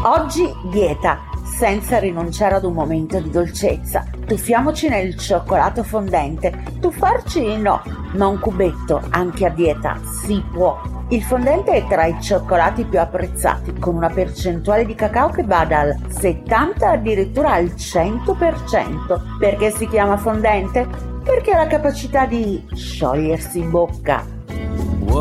Oggi dieta, senza rinunciare ad un momento di dolcezza. Tuffiamoci nel cioccolato fondente. Tuffarci no, ma un cubetto anche a dieta si può. Il fondente è tra i cioccolati più apprezzati, con una percentuale di cacao che va dal 70 addirittura al 100%. Perché si chiama fondente? Perché ha la capacità di sciogliersi in bocca